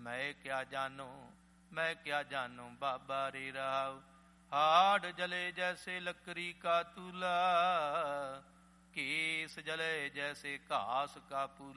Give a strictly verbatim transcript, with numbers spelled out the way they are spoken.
मैं क्या जानू मैं क्या जानू बाबा रे राव। हाड़ जले जैसे लकड़ी का तूला, केस जले जैसे घास का पूला।